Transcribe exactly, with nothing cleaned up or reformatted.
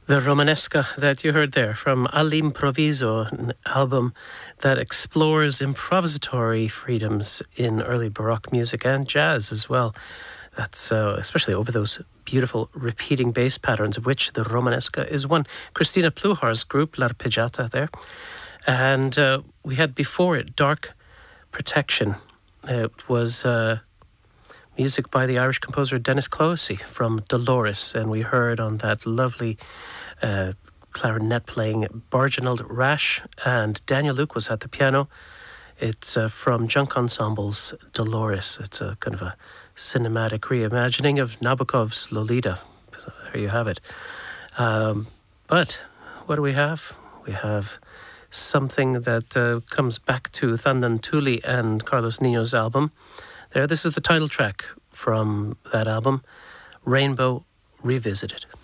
The Romanesca that you heard there from All'Improvviso, an album that explores improvisatory freedoms in early Baroque music and jazz as well. That's uh, especially over those beautiful repeating bass patterns, of which the Romanesca is one. Christina Pluhar's group, L'Arpeggiata, there. And uh, we had before it Dark Protection. It was uh, music by the Irish composer Dennis Clohessy from Dolores, and we heard on that lovely uh, clarinet playing Barginald Rash, and Daniel Luke was at the piano. It's uh, from Junk Ensemble's Dolores. It's a kind of a cinematic reimagining of Nabokov's Lolita. So there you have it. Um, but what do we have? We have something that uh, comes back to Thandan Tuli and Carlos Nino's album. There, this is the title track from that album, Rainbow Revisited.